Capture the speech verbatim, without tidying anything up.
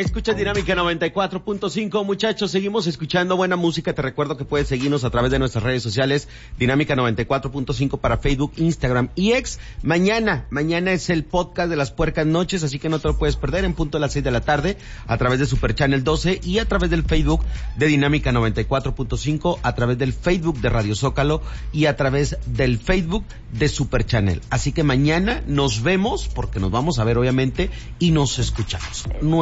Escucha Dinámica noventa y cuatro punto cinco, muchachos, seguimos escuchando buena música. Te recuerdo que puedes seguirnos a través de nuestras redes sociales, Dinámica noventa y cuatro punto cinco para Facebook, Instagram y X. Mañana, mañana es el podcast de las puercas noches, así que no te lo puedes perder en punto de las seis de la tarde, a través de Super Channel doce y a través del Facebook de Dinámica noventa y cuatro punto cinco, a través del Facebook de Radio Zócalo y a través del Facebook de Super Channel. Así que mañana nos vemos, porque nos vamos a ver obviamente, y nos escuchamos.